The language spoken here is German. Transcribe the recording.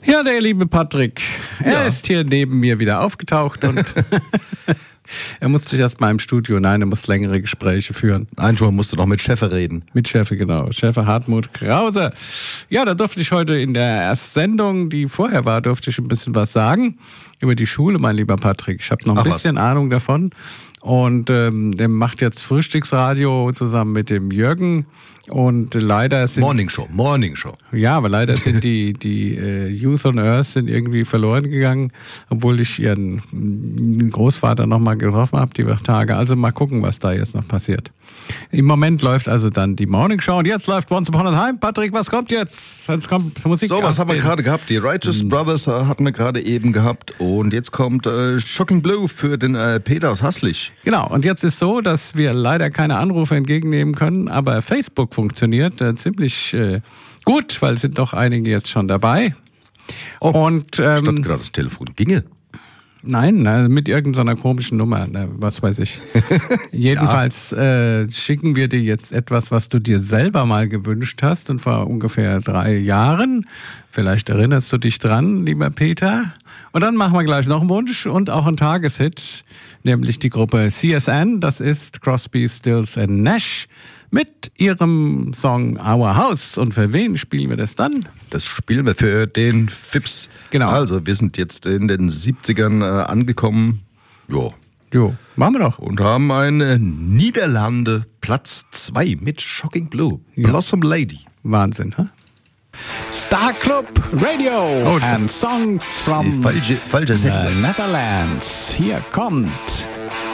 Ja, der liebe Patrick, er ist hier neben mir wieder aufgetaucht und er musste sich erst mal im Studio, er musste längere Gespräche führen. Einmal musste noch mit Cheffe reden. Mit Cheffe, genau. Cheffe Hartmut Krause. Ja, da durfte ich heute in der ersten Sendung, die vorher war, durfte ich ein bisschen was sagen über die Schule, mein lieber Patrick. Ich habe noch ein bisschen Ahnung davon. Und der macht jetzt Frühstücksradio zusammen mit dem Jürgen. Und leider sind... Morning Show. Ja, aber leider sind die Youth on Earth sind irgendwie verloren gegangen, obwohl ich ihren Großvater noch mal getroffen habe, die Tage. Also mal gucken, was da jetzt noch passiert. Im Moment läuft also dann die Morning Show und jetzt läuft Once Upon a Time. Patrick, was kommt jetzt? Jetzt kommt Musik. So, was haben wir gerade gehabt? Die Righteous Brothers hatten wir gerade eben gehabt und jetzt kommt Shocking Blue für den Peter aus Haßlich. Genau, und jetzt ist so, dass wir leider keine Anrufe entgegennehmen können, aber Facebook funktioniert ziemlich gut, weil es sind doch einige jetzt schon dabei. Oh, und statt gerade das Telefon ginge. Nein, mit irgendeiner komischen Nummer, was weiß ich. Jedenfalls schicken wir dir jetzt etwas, was du dir selber mal gewünscht hast und vor ungefähr 3 Jahren. Vielleicht erinnerst du dich dran, lieber Peter. Und dann machen wir gleich noch einen Wunsch und auch einen Tageshit, nämlich die Gruppe CSN, das ist Crosby, Stills and Nash, mit ihrem Song Our House. Und für wen spielen wir das dann? Das spielen wir für den Fips. Genau. Also, wir sind jetzt in den 70ern angekommen. Jo, machen wir doch. Und haben eine Niederlande Platz 2 mit Shocking Blue. Ja. Blossom Lady. Wahnsinn, hä? Star Club Radio and Songs from falsche the Netherlands. Hier kommt